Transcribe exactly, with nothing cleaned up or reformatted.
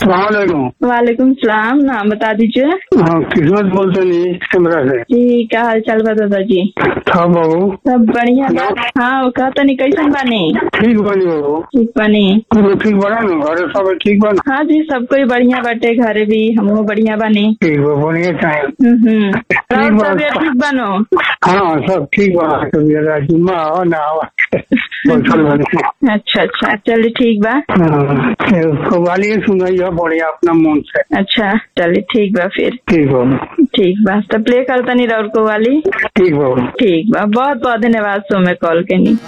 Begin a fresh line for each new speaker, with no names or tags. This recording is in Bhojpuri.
सलामकुम।
वालेकुम सलाम। नाम बता दीजिए।
हाँ, किस्मत बोलते नहीं सिमरा से।
जी, क्या हाल चाल बा दादाजी?
हाँ बाबू,
सब बढ़िया बा। हाँ, वो कहता नहीं कैसन बानी?
ठीक बनी बाबू।
ठीक बानी।
तू ठीक बना ना? घरे सब ठीक बना?
हाँ जी, सब कोई बढ़िया बाटे, घरे भी हमहू बढ़िया बानी।
ठीक बा, बढ़िया चाहे।
हम्म हम्म।
ठीक
और
बा।
तबियत ठीक बानो?
हाँ, सब ठीक बा। तबियत जुम्मा हो ना हो बैठल बनी।
अच्छा अच्छा, चलिए ठीक बा।
हाँ, कव्वाली सुनाई है बढ़िया अपना मन से।
अच्छा, चलिए ठीक बा फिर।
ठीक बा।
ठीक बा, तो प्ले करता नहीं राउर को वाली।
ठीक बा।
ठीक बा, बहुत बहुत धन्यवाद सो में कॉल के नहीं।